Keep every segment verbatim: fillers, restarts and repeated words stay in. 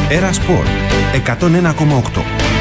Έρα Σπορ εκατόν ένα κόμμα οκτώ.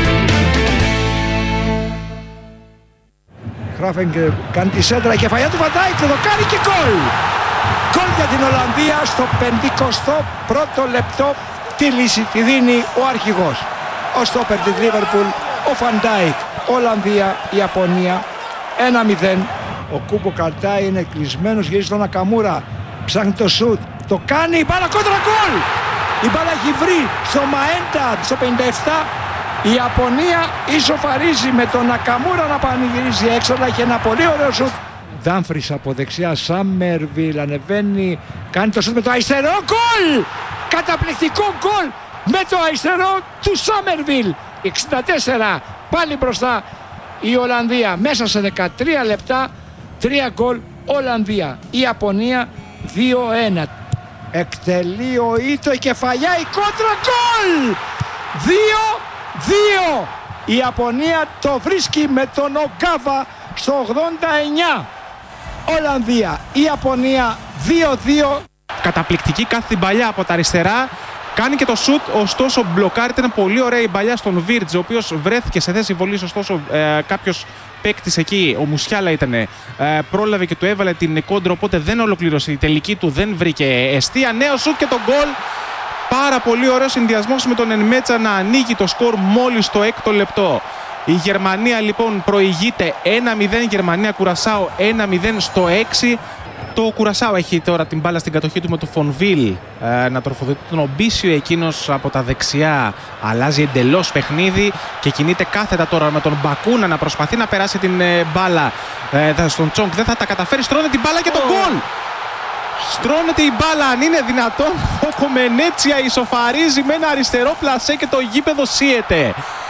Χράφενγκερ κάνει τη σέντρα, η κεφαλιά του Βαντάικ, το κάνει και γκολ! Γκολ για την Ολλανδία στο πενηκοστό πρώτο λεπτό. Τη λύση τη δίνει ο αρχηγός. Ο στόπερ της Λίβερπουλ, ο Βαντάικ. Ολλανδία, Ιαπωνία, ένα μηδέν. Ο Κούμπο καρτάει, είναι κλεισμένος, γυρίζει στον Νακαμούρα. Ψάχνει το σουτ, το κάνει, η μπάλα κόντρα γκολ! Η μπάλα έχει βρει στο Μαέντα στο πενήντα επτά. Η Ιαπωνία ισοφαρίζει με τον Νακαμούρα να πανηγυρίζει έξω, αλλά έχει ένα πολύ ωραίο σουτ. Ντάμφρις από δεξιά, Σάμερβιλ ανεβαίνει, κάνει το σουτ με το αριστερό, γκολ! Καταπληκτικό γκολ με το αριστερό του Σάμερβιλ. εξήντα τέσσερα, πάλι μπροστά η Ολλανδία. Μέσα σε δεκατρία λεπτά, τρία γκολ Ολλανδία. Η Ιαπωνία δύο ένα. Εκτελεί ο Ήτο, η κεφαλιά, η κόντρα, γκολ! δύο δύο. Η Ιαπωνία το βρίσκει με τον Ογκάβα στο ογδόντα εννιά. Ολλανδία, η Ιαπωνία δύο δύο. Καταπληκτική κάθε την παλιά από τα αριστερά. Κάνει και το σουτ, ωστόσο μπλοκάρεται. Ήταν πολύ ωραία η παλιά στον Βίρτζ, ο οποίος βρέθηκε σε θέση βολής. Ωστόσο, ε, κάποιος παίκτης εκεί, ο Μουσιάλα ήταν, ε, πρόλαβε και του έβαλε την κόντρα. Οπότε δεν ολοκλήρωσε. Η τελική του δεν βρήκε εστία. Νέο σουτ και το γκολ. Πάρα πολύ ωραίο συνδυασμός με τον Ενμέτσα να ανοίγει το σκορ μόλις στο έκτο λεπτό. Η Γερμανία λοιπόν προηγείται ένα μηδέν. Γερμανία Κουρασάο ένα μηδέν στο έξι. Το Κουρασάο έχει τώρα την μπάλα στην κατοχή του με το Φονβίλ ε, να τροφοδοτεί τον Ομπίσιο. Εκείνος από τα δεξιά αλλάζει εντελώς παιχνίδι και κινείται κάθετα τώρα με τον Μπακούνα να προσπαθεί να περάσει την ε, μπάλα ε, στον Τσόγκ. Δεν θα τα καταφέρει, στρώνει την μπάλα και το γκολ! Στρώνεται η μπάλα, αν είναι δυνατόν. Ο Κομενέτσια ισοφαρίζει με ένα αριστερό πλασέ και το γήπεδο σύεται.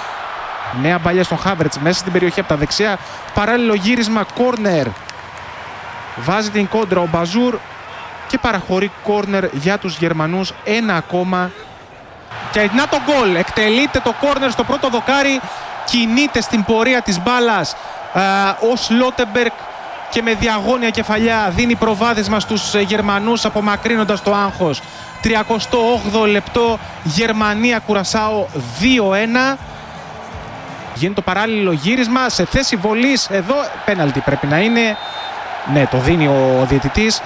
Νέα μπαλιά στον Χάβερτς μέσα στην περιοχή από τα δεξιά. Παράλληλο γύρισμα, κόρνερ. Βάζει την κόντρα ο Μπαζούρ και παραχωρεί κόρνερ για τους Γερμανούς. Ένα ακόμα. Και να το γκολ. Εκτελείται το κόρνερ στο πρώτο δοκάρι. Κινείται στην πορεία της μπάλας ο Σλότεμπεργκ και με διαγώνια κεφαλιά δίνει προβάδισμα στους Γερμανούς, απομακρύνοντας το άγχος. τριακοστό όγδοο λεπτό, Γερμανία Κουρασάο δύο ένα. Γίνεται το παράλληλο γύρισμα σε θέση βολής. Εδώ πέναλτι πρέπει να είναι. Ναι, το δίνει ο διαιτητής.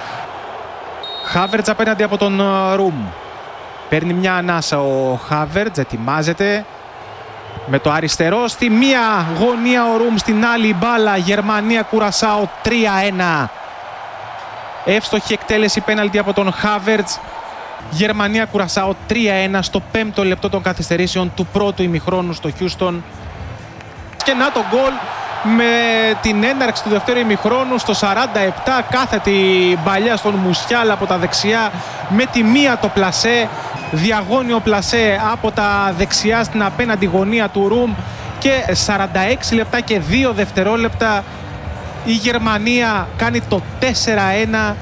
Χάβερτς απέναντι από τον Ρουμ. Παίρνει μια ανάσα ο Χάβερτς, ετοιμάζεται. Με το αριστερό στη μία γωνία ο Ρουμ, στην άλλη μπάλα. Γερμανία Κουρασάο τρία ένα. Εύστοχη εκτέλεση πέναλτι από τον Χάβερτς. Γερμανία Κουρασάο τρία ένα στο πέμπτο λεπτό των καθυστερήσεων του πρώτου ημιχρόνου στο Χιούστον. Και να το γκολ με την έναρξη του δευτέρου ημιχρόνου στο σαράντα επτά. Κάθετη μπαλιά στον Μουσιάλα από τα δεξιά με τη μία το πλασέ. Διαγώνιο πλασέ από τα δεξιά στην απέναντι γωνία του Ρουμ. Και σαράντα έξι λεπτά και δύο δευτερόλεπτα η Γερμανία κάνει το τέσσερα ένα.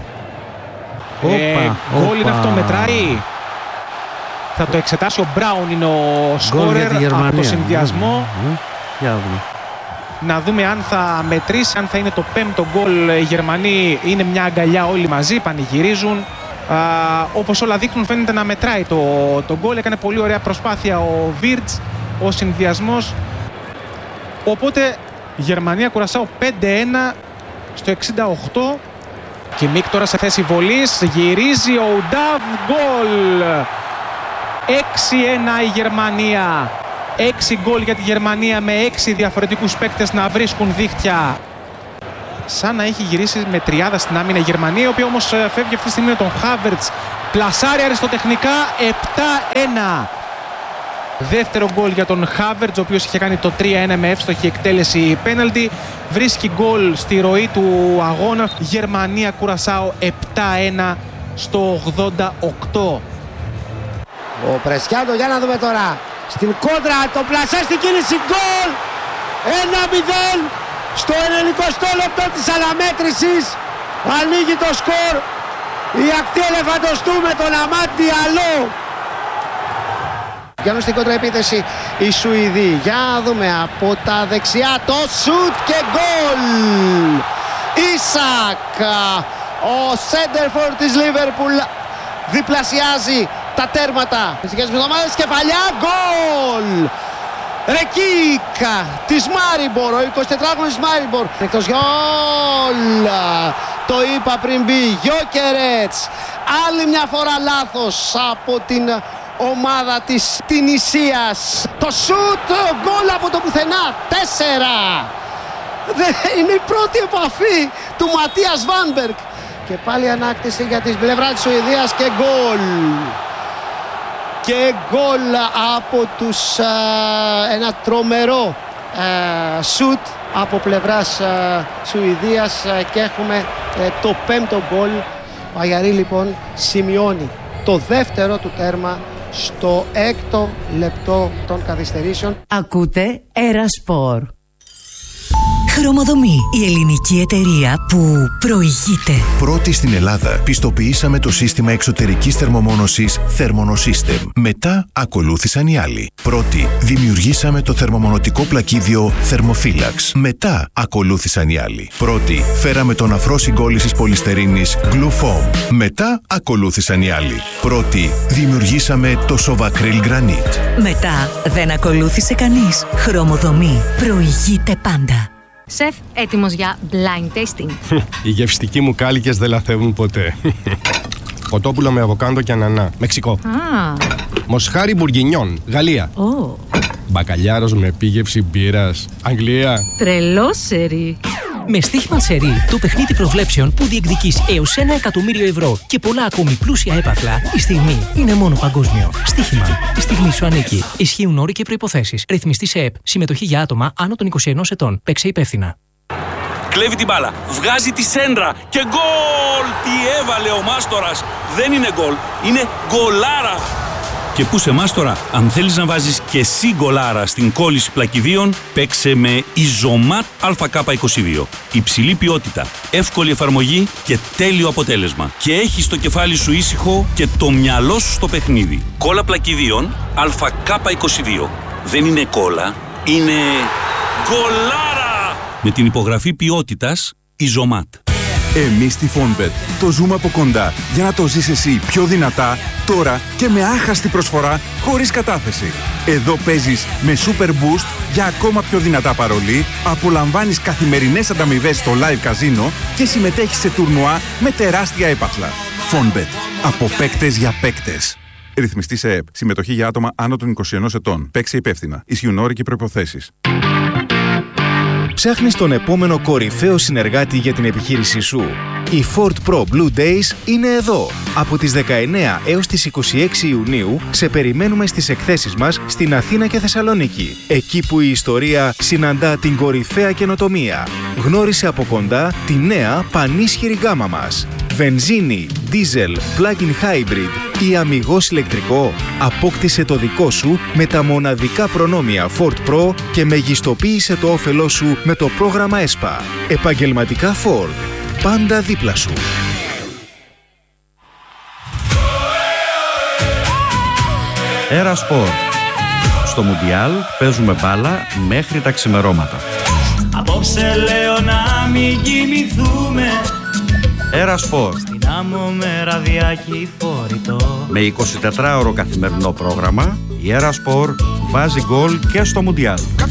Όπα, γκολ είναι αυτό, μετράει. Θα το εξετάσει ο Μπράουν, είναι ο σκόρερ από το συνδυασμό. Mm-hmm. Για να δούμε. Να δούμε αν θα μετρήσει, αν θα είναι το πέμπτο γκολ. Οι Γερμανοί είναι μια αγκαλιά όλοι μαζί, πανηγυρίζουν. Α, όπως όλα δείχνουν φαίνεται να μετράει το, το γκολ. Έκανε πολύ ωραία προσπάθεια ο Βίρτς, ο συνδυασμός. Οπότε Γερμανία Κουρασάο πέντε ένα στο εξήντα οκτώ. Και Μικ τώρα σε θέση βολής, γυρίζει ο Ουντάβ, γκολ! έξι ένα η Γερμανία. έξι γκολ για τη Γερμανία με έξι διαφορετικούς παίκτες να βρίσκουν δίχτυα. Σαν να έχει γυρίσει με τριάδα στην άμυνα η Γερμανία, η οποία όμως φεύγει αυτή τη στιγμή με τον Χάβερτς. Πλασάρει αριστοτεχνικά, επτά ένα. Δεύτερο γκολ για τον Χάβερτς, ο οποίος είχε κάνει το τρία ένα με εύστοχη εκτέλεση πέναλτι. Βρίσκει γκολ στη ροή του αγώνα. Γερμανία Κουρασάο επτά ένα στο ογδόντα οκτώ. Ο Πρεσιάντο, για να δούμε τώρα. Στην κόντρα, το πλασέ στην κίνηση, γκολ! ένα μηδέν στο ενενηκοστό λεπτό της αναμέτρησης. Ανοίγει το σκορ η ακτή ελεφαντοστού με τον Αμάντ Διαλό. Πιάνουν στην κόντρα επίθεση οι Σουηδοί. Για να δούμε από τα δεξιά το σουτ και γκολ! Ισακ, ο σέντερφορ της Λίβερπουλ, διπλασιάζει τα τέρματα. Φυσικές εβδομάδες, κεφαλιά, γκολ! Ρεκίκα της Μάριμπορ, ο εικοσιτετράχρονος Μάριμπορ. Εκτός γκολ! Το είπα πριν μπει, Γιόκερετς. Άλλη μια φορά λάθος από την ομάδα της Τινησίας. Το σούτ, γκολ από το πουθενά, τέσσερα. Είναι η πρώτη επαφή του Ματίας Βάνμπεργκ. Και πάλι ανάκτηση για την πλευρά της Σουηδίας και γκολ. Και γκολ από τους α, ένα τρομερό α, σούτ από πλευράς α, Σουηδίας α, και έχουμε α, το πέμπτο γκολ. Ο Αγιαρί λοιπόν σημειώνει το δεύτερο του τέρμα στο έκτο λεπτό των καθυστερήσεων. Ακούτε Ερασπορ. Χρωμοδομή, η ελληνική εταιρεία που προηγείται. Πρώτη στην Ελλάδα πιστοποιήσαμε το σύστημα εξωτερικής θερμομόνωσης Thermonosystem. Μετά ακολούθησαν οι άλλοι. Πρώτη δημιουργήσαμε το θερμομονωτικό πλακίδιο Thermophilax. Μετά ακολούθησαν οι άλλοι. Πρώτη φέραμε τον αφρό συγκόλλησης πολυστερίνης Glufoam. Μετά ακολούθησαν οι άλλοι. Πρώτη δημιουργήσαμε το Sovacryl Granite. Μετά δεν ακολούθησε κανείς. Χρωμοδομή, προηγείται πάντα. Σεφ, έτοιμος για blind tasting. Οι γευστικοί μου κάλικες δεν λαθεύουν ποτέ. Κοτόπουλο με αβοκάντο και ανανά, Μεξικό. Ah. Μοσχάρι μπουργκινιόν, Γαλλία. Oh. Μπακαλιάρος με επίγευση μπύρας, Αγγλία. Τρελό σερί. Με στοίχημα σερί, το παιχνίδι προβλέψεων που διεκδικείς έως ένα εκατομμύριο ευρώ και πολλά ακόμη πλούσια έπαθλα, η στιγμή είναι μόνο παγκόσμιο. Στοίχημα. Η στιγμή σου ανήκει. Ισχύουν όροι και προϋποθέσεις. Ρυθμιστή σε ΕΠ. Συμμετοχή για άτομα άνω των είκοσι ενός ετών. Παίξε υπεύθυνα. Κλέβει την μπάλα, βγάζει τη σέντρα και γκολ! Τι έβαλε ο Μάστορας! Δεν είναι γκολ, είναι γκολάρα! Και πού σε Μάστορα, αν θέλεις να βάζεις και εσύ γκολάρα στην κόλληση πλακιδίων, παίξε με Ιζωμάτ Α Κ είκοσι δύο. Υψηλή ποιότητα, εύκολη εφαρμογή και τέλειο αποτέλεσμα. Και έχεις το κεφάλι σου ήσυχο και το μυαλό σου στο παιχνίδι. Κόλλα πλακιδίων Α Κ είκοσι δύο. Δεν είναι κόλλα, είναι γκολάρα! Με την υπογραφή ποιότητας Ιζωμάτ. Εμείς στη Fonbet το ζούμε από κοντά για να το ζεις εσύ πιο δυνατά, τώρα και με άχαστη προσφορά χωρίς κατάθεση. Εδώ παίζεις με Super Boost για ακόμα πιο δυνατά παρολί, απολαμβάνεις καθημερινές ανταμοιβές στο live καζίνο και συμμετέχεις σε τουρνουά με τεράστια έπαθλα. Fonbet. Από παίκτες για παίκτες. Ρυθμιστή σε ΕΠ. Συμμετοχή για άτομα άνω των είκοσι ενός ετών. Παίξε υπεύθυνα. Ισχύουν όροι και προϋποθέσεις. Ψάχνεις τον επόμενο κορυφαίο συνεργάτη για την επιχείρησή σου. Οι Ford Pro Blue Days είναι εδώ. Από τις δεκαεννέα έως τις είκοσι έξι Ιουνίου σε περιμένουμε στις εκθέσεις μας στην Αθήνα και Θεσσαλονίκη. Εκεί που η ιστορία συναντά την κορυφαία καινοτομία. Γνώρισε από κοντά τη νέα πανίσχυρη γκάμα μας. Βενζίνη, δίζελ, plug-in hybrid ή αμιγώς ηλεκτρικό. Απόκτησε το δικό σου με τα μοναδικά προνόμια Ford Pro και μεγιστοποίησε το όφελό σου με το πρόγραμμα ΕΣΠΑ. Επαγγελματικά Ford. Πάντα δίπλα σου. Ερασπορ. Στο Μουντιάλ παίζουμε μπάλα μέχρι τα ξημερώματα. Απόψε λέω να μην κοιμηθούμε. Ερασπορ. Στην άμμο με ραδιάκι φορητό. Με εικοσιτετράωρο καθημερινό πρόγραμμα, η Ερασπορ βάζει γκολ και στο Μουντιάλ.